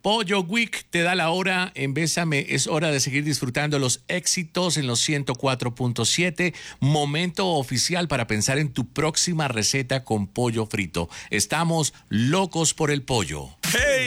Pollo Week te da la hora en Bésame. Es hora de seguir disfrutando los éxitos en los 104.7. Momento oficial para pensar en tu próxima receta con pollo frito. Estamos locos por el pollo. ¡Hey!